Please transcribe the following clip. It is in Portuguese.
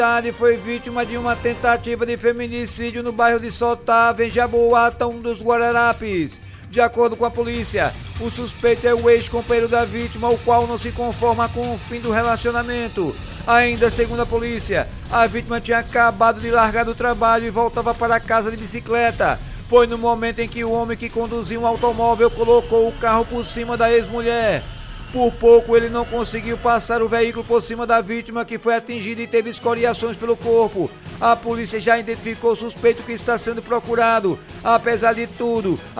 Foi vítima de uma tentativa de feminicídio no bairro de Sotava, em Jaboatão, um dos Guararapes. De acordo com a polícia, o suspeito é o ex-companheiro da vítima, o qual não se conforma com o fim do relacionamento. Ainda segundo a polícia, a vítima tinha acabado de largar do trabalho e voltava para casa de bicicleta. Foi no momento em que o homem que conduzia um automóvel colocou o carro por cima da ex-mulher. Por pouco ele não conseguiu passar o veículo por cima da vítima, que foi atingida e teve escoriações pelo corpo. A polícia já identificou o suspeito, que está sendo procurado. Apesar de tudo,